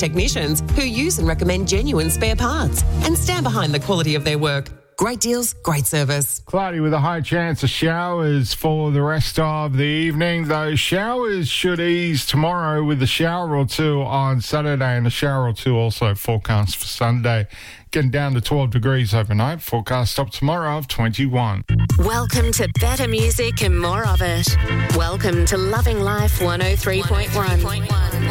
technicians who use and recommend genuine spare parts and stand behind the quality of their work. Great deals, great service. Cloudy with a high chance of showers for the rest of the evening. Those showers should ease tomorrow with a shower or two on Saturday and a shower or two also forecast for Sunday. Getting down to 12 degrees overnight. Forecast up tomorrow of 21. Welcome to better music and more of it. Welcome to Loving Life 103.1.